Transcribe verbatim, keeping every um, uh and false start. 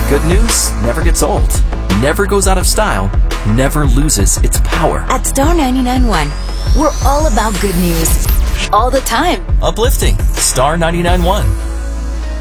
Good news never gets old, never goes out of style, never loses its power. At Star ninety-nine point one, we're all about good news. All the time. Uplifting. Star ninety-nine point one.